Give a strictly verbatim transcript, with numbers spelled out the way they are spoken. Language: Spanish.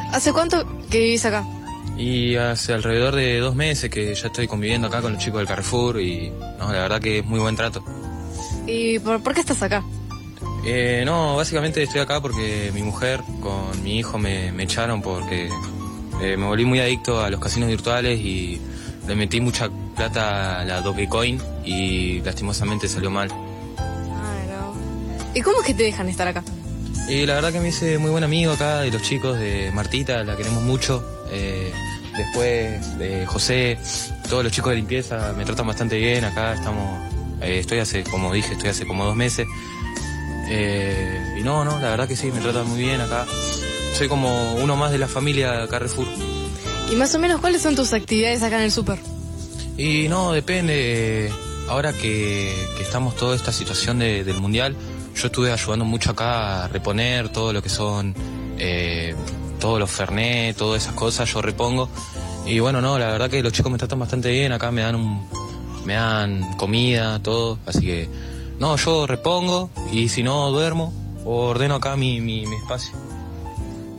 ¿Hace cuánto que vivís acá? Y hace alrededor de dos meses que ya estoy conviviendo acá con los chicos del Carrefour y no, la verdad que es muy buen trato. ¿Y por, por qué estás acá? Eh, no, básicamente estoy acá porque mi mujer con mi hijo me, me echaron porque eh, me volví muy adicto a los casinos virtuales y le metí mucha plata a la Dogecoin y lastimosamente salió mal. Ay, no. ¿Y cómo es que te dejan estar acá? Y la verdad que me hice muy buen amigo acá de los chicos, de Martita, la queremos mucho. Eh, después de José, todos los chicos de limpieza me tratan bastante bien. Acá estamos, eh, estoy hace, como dije, estoy hace como dos meses. Eh, y no, no, la verdad que sí, me tratan muy bien acá. Soy como uno más de la familia Carrefour. ¿Y más o menos cuáles son tus actividades acá en el súper? Y no, depende. Eh, ahora que, que estamos toda esta situación de, del mundial, yo estuve ayudando mucho acá a reponer todo lo que son eh, todos los fernet, todas esas cosas, yo repongo. Y bueno, no, la verdad que los chicos me tratan bastante bien, acá me dan un, me dan comida, todo, así que no, yo repongo y si no duermo o ordeno acá mi, mi, mi espacio.